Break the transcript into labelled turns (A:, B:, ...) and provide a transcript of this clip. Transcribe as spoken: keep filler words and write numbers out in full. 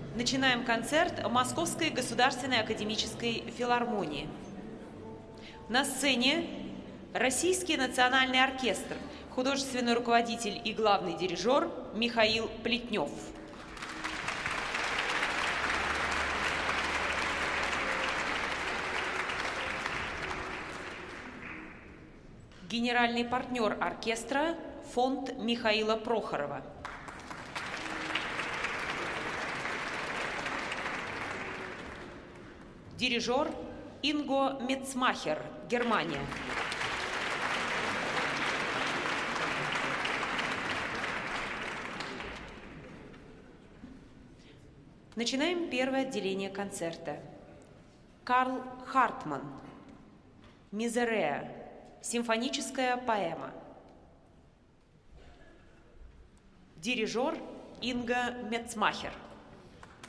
A: Начинаем концерт Московской государственной академической филармонии. На сцене Российский национальный оркестр, художественный руководитель и главный дирижер Михаил Плетнев. Генеральный партнер оркестра – фонд Михаила Прохорова. Дирижер Инго Мецмахер, Германия. Начинаем первое отделение концерта. Карл Хартман. Мизереа. Симфоническая поэма. Дирижер Инго Мецмахер.